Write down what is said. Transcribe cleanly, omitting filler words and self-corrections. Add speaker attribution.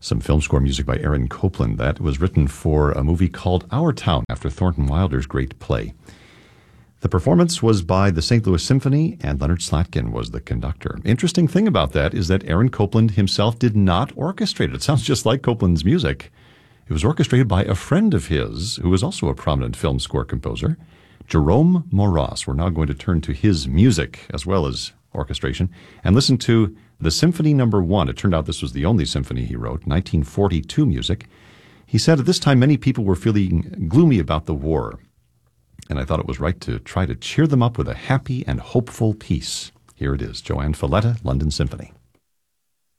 Speaker 1: Some film score music by Aaron Copland. That was written for a movie called Our Town, after Thornton Wilder's great play. The performance was by the St. Louis Symphony, and Leonard Slatkin was the conductor. Interesting thing about that is that Aaron Copland himself did not orchestrate it. It sounds just like Copland's music. It was orchestrated by a friend of his, who was also a prominent film score composer, Jerome Moross. We're now going to turn to his music as well as orchestration and listen to the Symphony No. 1. It turned out this was the only symphony he wrote, 1942 music. He said at this time many people were feeling gloomy about the war, and I thought it was right to try to cheer them up with a happy and hopeful piece. Here it is, Joanne Falletta, London Symphony.